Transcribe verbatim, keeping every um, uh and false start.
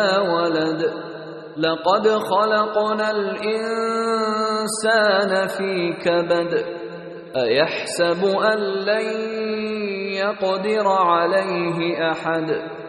ولد لقد خلقنا الإنسان في كبد أيحسب أن لن يقدر عليه أحد